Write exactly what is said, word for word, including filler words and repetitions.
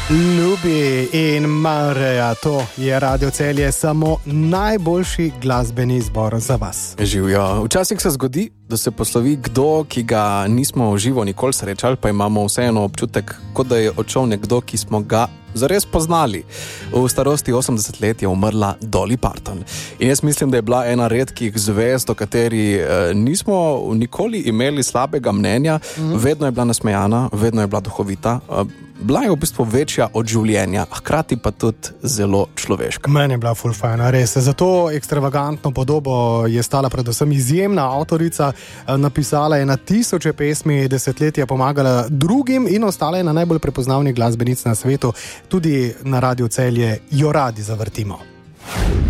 Ljubi in Mareja, to je Radio Celje, samo najboljši glasbeni izbor za vas. Živjo. Včasih se zgodi, da se poslovi kdo, ki ga nismo v živo nikoli srečali, pa imamo vseeno občutek, kot da je odšel nekdo, ki smo ga zares poznali. V starosti osemdeset let je umrla Dolly Parton. In jaz mislim, da je bila ena redkih zvezd, o kateri eh, nismo nikoli imeli slabega mnenja. Mm. Vedno je bila nasmejana, vedno je bila duhovita. Eh, bila je v bistvu večja od življenja, hkrati pa tudi zelo človeška. Meni je bila ful fajna, res. Za to ekstravagantno podobo je stala predvsem izjemna avtorica. Napisala je na tisoče pesmi, desetletja pomagala drugim in ostala je na najbolj prepoznavnih glasbenic na svetu. Tudi na Radio Celje jo radi zavrtimo.